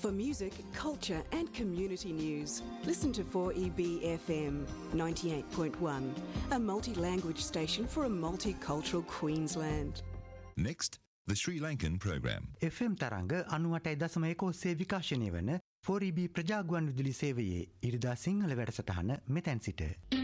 For music, culture and community news, listen to 4EB FM 98.1, a multi-language station for a multicultural Queensland. Next, the Sri Lankan program. FM තරංග 98.1 ඔස්සේ විකාශනය වන 4EB ප්‍රජාගුවන් විදුලි සේවයේ ඉරිදා සිංහල වැඩසටහන මෙතැන් සිට